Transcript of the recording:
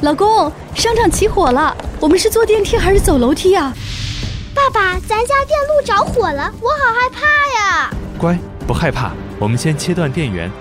老公，商场起火了，我们是坐电梯还是走楼梯啊？ 爸爸，咱家电路着火了，我好害怕呀！ 乖，不害怕，我们先切断电源，